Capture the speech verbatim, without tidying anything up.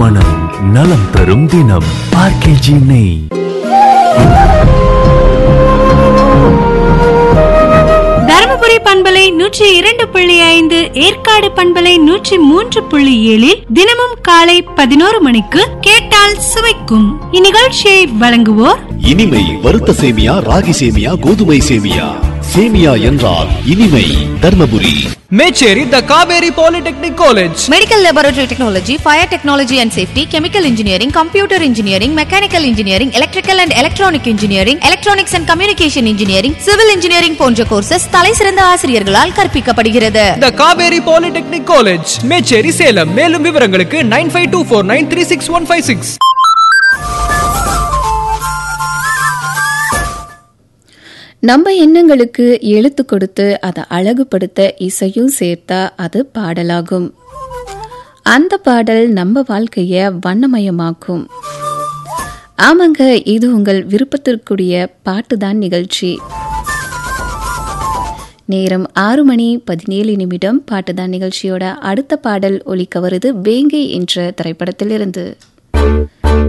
மனம் நலம் தரும் தினம் ஆர்கேஜி நெய். தருமபுரி பண்பலை நூற்றி இரண்டு புள்ளி ஐந்து, ஏற்காடு பண்பலை நூற்றி மூன்று புள்ளி ஏழில் தினமும் காலை பதினோரு மணிக்கு கேட்டால் சுவைக்கும். இந்நிகழ்ச்சியை வழங்குவோர் இனிமை வறுத்த சேமியா, ராகி சேமியா, கோதுமை சேமியா. சேமியா என்றால் இனிமை. தர்மபுரி மேச்சேரி த Kaveri polytechnic college. Medical laboratory technology, fire technology and safety, chemical engineering, computer engineering, mechanical engineering, electrical and electronic engineering, electronics and communication engineering, civil engineering போன்ற கோர்சஸ் தலை சிறந்த ஆசிரியர்களால் கற்பிக்கப்படுகிறது. த காவேரி பாலிடெக்னிக் காலேஜ், மேச்சேரி, சேலம். மேலும் விவரங்களுக்கு nine five two four nine three six one five six. நம்ம எண்ணங்களுக்கு எழுத்து கொடுத்து அதை அழகுபடுத்த இசையும் சேர்த்தா அது பாடலாகும். அந்த பாடல் நம்ம வாழ்க்கைய வண்ணமயமாக்கும். ஆமாங்க, இது உங்கள் விருப்பத்திற்குரிய பாட்டுதான் நிகழ்ச்சி. நேரம் ஆறு மணி பதினேழு நிமிடம். பாட்டுதான் நிகழ்ச்சியோட அடுத்த பாடல் ஒலிக்க வருது வேங்கை என்ற திரைப்படத்திலிருந்து.